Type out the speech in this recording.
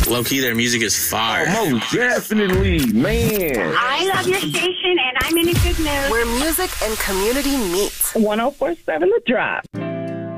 low-key, their music is fire. Oh, most definitely, man. I love your station, and I'm in a good mood. Where music and community meet. 104.7 The Drop.